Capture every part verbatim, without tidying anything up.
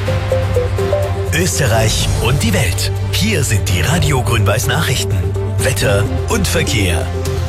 Österreich und die Welt. Hier sind die Radio Grün-Weiß Nachrichten. Wetter und Verkehr.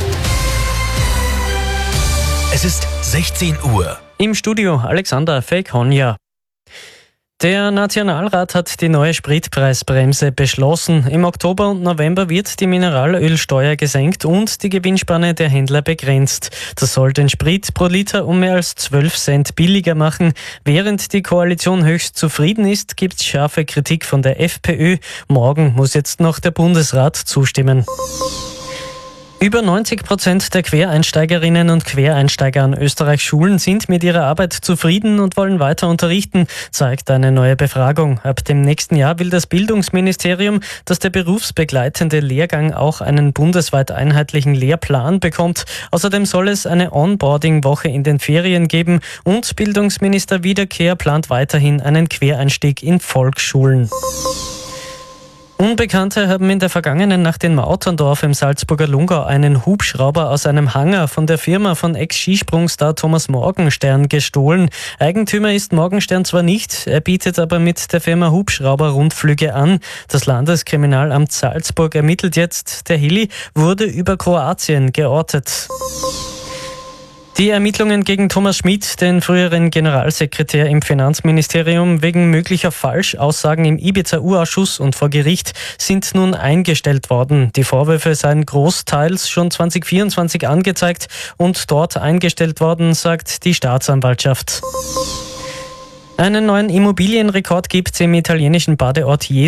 Es ist sechzehn Uhr. Im Studio Alexander Fekonja. Der Nationalrat hat die neue Spritpreisbremse beschlossen. Im Oktober und November wird die Mineralölsteuer gesenkt und die Gewinnspanne der Händler begrenzt. Das soll den Sprit pro Liter um mehr als zwölf Cent billiger machen. Während die Koalition höchst zufrieden ist, gibt es scharfe Kritik von der FPÖ. Morgen muss jetzt noch der Bundesrat zustimmen. Über neunzig Prozent der Quereinsteigerinnen und Quereinsteiger an Österreichs Schulen sind mit ihrer Arbeit zufrieden und wollen weiter unterrichten, zeigt eine neue Befragung. Ab dem nächsten Jahr will das Bildungsministerium, dass der berufsbegleitende Lehrgang auch einen bundesweit einheitlichen Lehrplan bekommt. Außerdem soll es eine Onboarding-Woche in den Ferien geben und Bildungsminister Wiederkehr plant weiterhin einen Quereinstieg in Volksschulen. Unbekannte haben in der vergangenen Nacht in Mauterndorf im Salzburger Lungau einen Hubschrauber aus einem Hangar von der Firma von Ex-Skisprungstar Thomas Morgenstern gestohlen. Eigentümer ist Morgenstern zwar nicht, er bietet aber mit der Firma Hubschrauber-Rundflüge an. Das Landeskriminalamt Salzburg ermittelt jetzt. Der Heli wurde über Kroatien geortet. Die Ermittlungen gegen Thomas Schmidt, den früheren Generalsekretär im Finanzministerium, wegen möglicher Falschaussagen im Ibiza-U-Ausschuss und vor Gericht sind nun eingestellt worden. Die Vorwürfe seien großteils schon zwanzig vierundzwanzig angezeigt und dort eingestellt worden, sagt die Staatsanwaltschaft. Einen neuen Immobilienrekord gibt es im italienischen Badeort